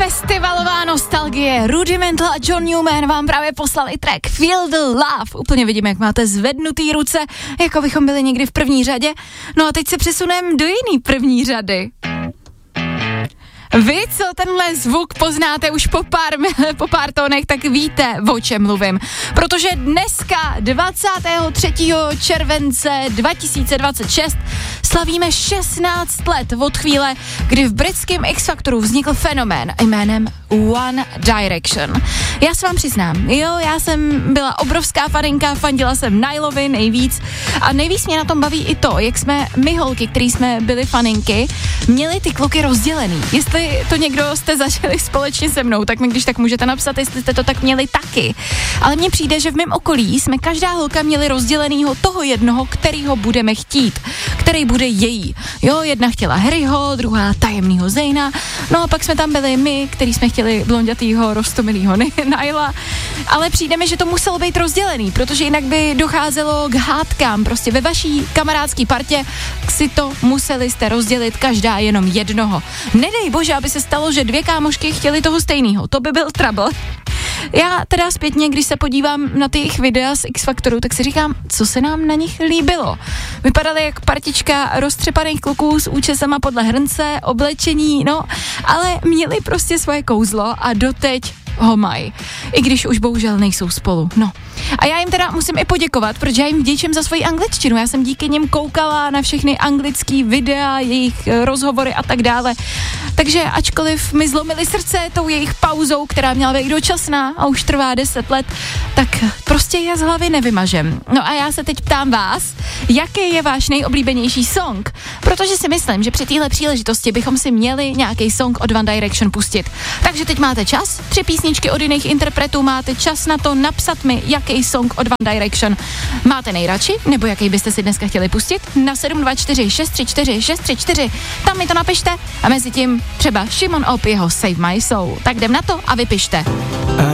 Festivalová nostalgie. Rudimental a John Newman vám právě poslali track Feel the Love. Úplně vidím, jak máte zvednutý ruce, jako bychom byli někdy v první řadě. No a teď se přesuneme do jiný první řady. Vy, co tenhle zvuk poznáte už po pár tónech, tak víte, o čem mluvím. Protože dneska, 23. července 2026, slavíme 16 let od chvíle, kdy v britském X-Factoru vznikl fenomén jménem One Direction. Já se vám přiznám, já jsem byla obrovská faninka, fandila jsem Nilovi nejvíc a nejvíc mě na tom baví i to, jak jsme my holky, který jsme byli faninky, měli ty kluky rozdělený. Jestli to někdo jste zažili společně se mnou, tak mi když tak můžete napsat, jestli jste to tak měli taky. Ale mně přijde, že v mém okolí jsme každá holka měli rozdělenýho toho jednoho, kterýho budeme chtít, který bude její. Jedna chtěla Harryho, druhá tajemnýho Zayna, no a pak jsme tam byli my, který jsme chtěli blondětýho, roztomilýho Nyla, ale přijde mi, že to muselo být rozdělený, protože jinak by docházelo k hádkám, prostě ve vaší kamarádský partě si to museli jste rozdělit každá jenom jednoho. Nedej bože, aby se stalo, že dvě kámošky chtěly toho stejného, to by byl trouble. Já teda zpětně, když se podívám na ty jejich videa z X-Factoru, tak si říkám, co se nám na nich líbilo. Vypadaly jak partička roztřepaných kluků s účesama podle hrnce, oblečení, ale měli prostě svoje kouzlo a doteď ho mají. I když už bohužel nejsou spolu, A já jim teda musím i poděkovat, protože já jim vděčím za svoji angličtinu. Já jsem díky nim koukala na všechny anglický videa, jejich rozhovory a tak dále. Takže ačkoliv mi zlomili srdce tou jejich pauzou, která měla být dočasná a už trvá 10 let, tak prostě je z hlavy nevymažem. No a já se teď ptám vás, jaký je váš nejoblíbenější song? Protože si myslím, že při téhle příležitosti bychom si měli nějaký song od One Direction pustit. Takže teď máte čas, 3 písničky od jiných interpretů, máte čas na to napsat mi, jaký song od One Direction máte nejradši, nebo jaký byste si dneska chtěli pustit, na 724 634 634, tam mi to napište a mezi tím třeba Šimon Op jeho Save My Soul. Tak jdem na to a vypište.